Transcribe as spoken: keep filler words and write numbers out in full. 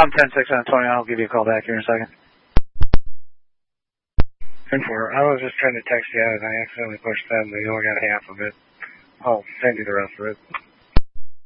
Tom ten six on twenty, I'll give you a call back here in a second. ten four, I was just trying to text you out and I accidentally pushed send, but you only got half of it. I'll send you the rest of it.